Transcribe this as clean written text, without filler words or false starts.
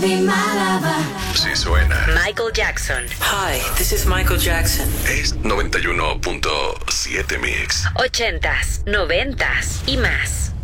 Sí suena. Michael Jackson. Hi, this is Michael Jackson. Es 91.7 Mix. 80s, 90s y más.